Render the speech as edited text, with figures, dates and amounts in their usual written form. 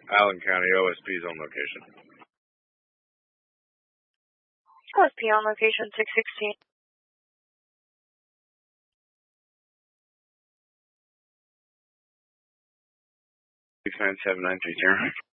Allen County OSP is on location. OSP on location 616. 697-930.